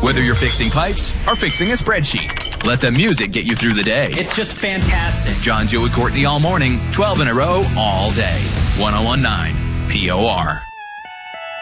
Whether you're fixing pipes or fixing a spreadsheet, let the music get you through the day. It's just fantastic. John, Joe, and Courtney all morning, 12 in a row, all day. 101.9 POR.